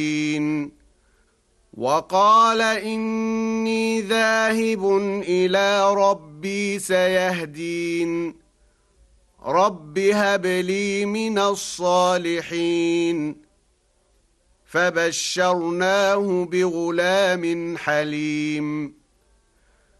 وقال إني ذاهب إلى ربي سيهدين رب هب لي من الصالحين فبشرناه بغلام حليم